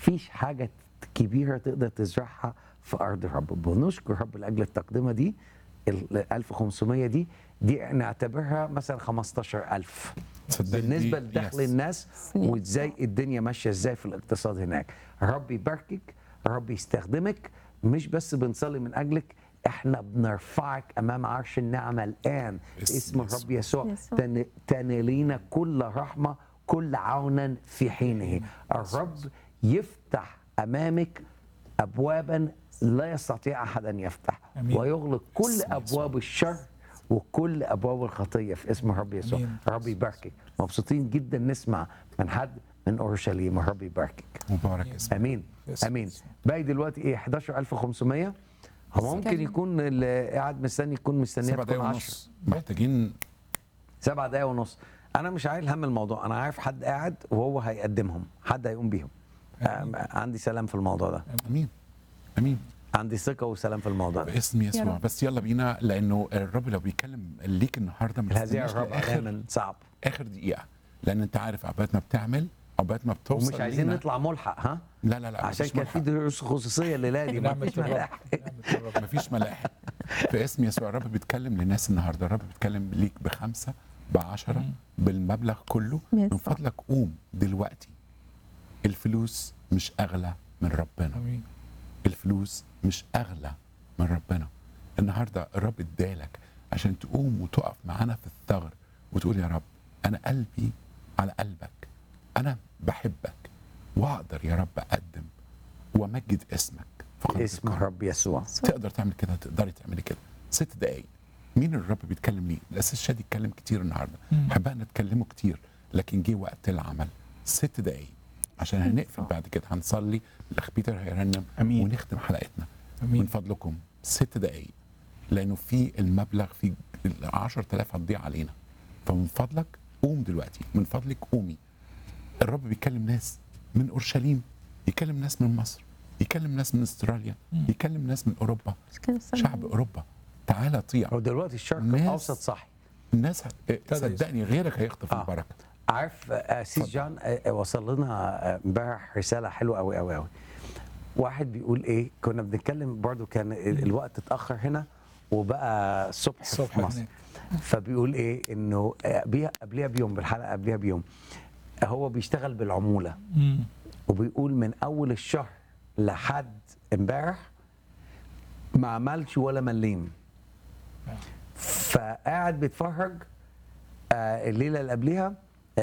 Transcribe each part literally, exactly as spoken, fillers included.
فيش حاجه كبيره تقدر تزرعها في ارض الرب. بنشكر رب لاجل التقدمه دي، ال ألف وخمسمية دي دي نعتبرها مثلا خمستاشر ألف بالنسبه لدخل الناس وازاي الدنيا ماشيه ازاي في الاقتصاد هناك. رب يباركك، رب يستخدمك. مش بس بنصلي من اجلك، احنا بنرفعك امام عرش النعمه الان اسم الرب يسوع. تن... تنالينا كل رحمه كل عونا في حينه. الرب يفتح امامك ابوابا لا يستطيع احد ان يفتح، ويغلق كل ابواب الشر وكل ابواب الخطيه في اسم الرب يسوع. رب يباركك. مبسوطين جدا نسمع من حد من اورشليم. الرب يباركك. مبارك اسمك. امين امين. باقي دلوقتي ايه؟ حداشر ألف وخمسمية. هو ممكن يكون اللي قاعد مستني يكون مستنيه سبع دقايق ونص محتاجين. سبع دقايق ونص. انا مش عايل هم الموضوع، انا عارف حد قاعد وهو هيقدمهم، حد هيقوم بيهم. عندي سلام في الموضوع ده. امين امين. عندي ثقه وسلام في الموضوع ده باسم يسوع. بس يلا بينا، لانه الرب لو بيتكلم ليك النهارده ما هذه الرب دايما صعب اخر دقيقه، لان انت عارف عقبال ما بتعمل عقبال ما بتوصل. ومش عايزين نطلع ملحق. ها لا لا لا، عشان كان في دروس خصوصيه الليله دي. مفيش ملاحق مفيش ملاحق. في اسم يسوع الرب بيتكلم للناس النهارده. الرب بيتكلم ليك بخمسه بعشره بالمبلغ كله. من فضلك قوم دلوقتي. الفلوس مش اغلى من ربنا. الفلوس مش اغلى من ربنا. النهارده الرب ادالك عشان تقوم وتقف معانا في الثغر وتقول يا رب انا قلبي على قلبك، انا بحبك واقدر يا رب اقدم وامجد اسمك في اسم الرب يسوع. تقدر تعمل كده، تقدري تعملي كده. ست دقايق. مين الرب بيتكلم ليه؟ الاساس شادي يتكلم كتير النهارده، حبقنا نتكلمه كتير، لكن جه وقت العمل. ست دقايق عشان هنقفل بعد كده، هنصلي، الاخ بيتر هيرنم ونختم حلقتنا. أمين. من فضلكم ست دقايق، لانه في المبلغ في عشرة آلاف هتضيع علينا. فمن فضلك قوم دلوقتي، من فضلك قومي. الرب بيكلم ناس من اورشليم، يكلم ناس من مصر، يكلم ناس من استراليا، يكلم ناس من اوروبا، شعب اوروبا تعالى طيع. ودلوقتي الشرق الاوسط صحي. الناس صدقني غيرك هيخطف آه. البركه. عارف سيس جان وصل لنا امبارح رساله حلوه قوي قوي قوي. واحد بيقول ايه، كنا بنتكلم برضو كان الوقت اتاخر هنا وبقى الصبح في مصر. فبيقول ايه انه قبلها بيوم، بالحلقه قبلها بيوم، هو بيشتغل بالعموله وبيقول من اول الشهر لحد امبارح ما عملش ولا مليم. فقاعد بيتفرج الليله اللي قبلها،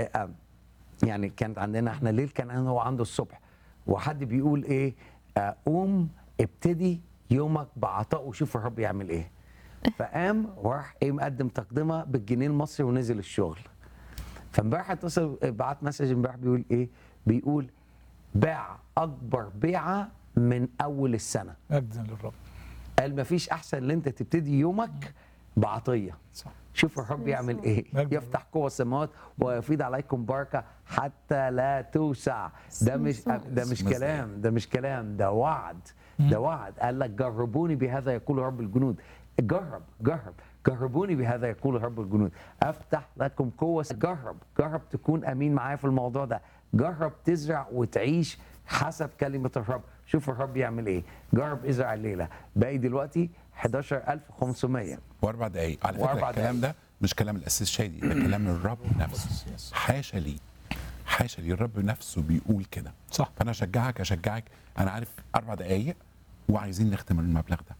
يعني كانت عندنا احنا الليل، كان هو عنده الصبح. وحد بيقول ايه، قوم ابتدي يومك بعطاء وشوف الرب يعمل ايه. فقام وراح ايه مقدم تقدمه بالجنيه المصري ونزل الشغل. فامبارح اتصل بعت مسج امبارح بيقول ايه، بيقول باع اكبر بيعه من اول السنه. مجدا للرب. قال مفيش احسن ان انت تبتدي يومك بعطيه. صح. شوف الرب يعمل ايه، يفتح قوى السماوات ويفيض عليكم بركه حتى لا توسع. ده مش ده مش كلام، ده مش كلام، ده وعد، ده وعد. قال لك جربوني بهذا يقول رب الجنود. جرب جرب جربوني بهذا يقول رب الجنود افتح لكم قوه. جرب جرب تكون امين معايا في الموضوع ده. جرب تزرع وتعيش حسب كلمه الرب. شوف الرب يعمل ايه. جرب ازرع الليله. باقي دلوقتي حداشر ألف وخمسمية واربع دقايق. على فكره الكلام ده مش كلام الاساس شادي، ده كلام الرب نفسه. حاشا لي حاشا لي الرب نفسه بيقول كده. صح. فانا اشجعك اشجعك انا عارف اربع دقايق وعايزين نختم المبلغ ده،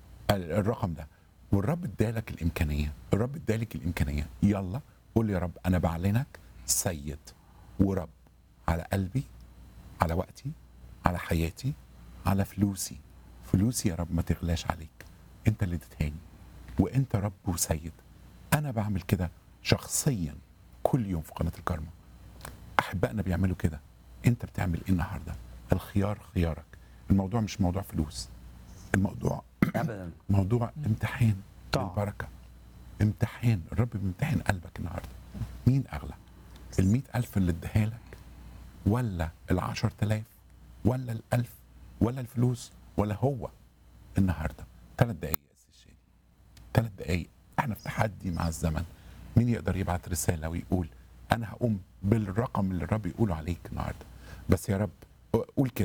الرقم ده. والرب ادالك الامكانيه، الرب ادالك الامكانيه. يلا قول يا رب انا بعلنك سيد ورب على قلبي، على وقتي، على حياتي، على فلوسي. فلوسي يا رب ما تغلاش عليك، انت اللي اديتهاني وانت رب وسيد. انا بعمل كده شخصيا كل يوم في قناه الكرمه. احبائنا بيعملوا كده. انت بتعمل ايه النهارده؟ الخيار خيارك. الموضوع مش موضوع فلوس، الموضوع ابدا موضوع امتحان البركه. امتحان. الرب بيمتحن قلبك النهارده. مين اغلى؟ المئة ألف اللي اديها لك، ولا العشر تلاف، ولا الألف، ولا الفلوس، ولا هو؟ النهارده ثلاث دقايق يا سيدي شادي، ثلاث دقايق. احنا في تحدي مع الزمن. مين يقدر يبعت رساله ويقول انا هقوم بالرقم اللي الرب يقوله عليك النهارده؟ بس يا رب قول كده.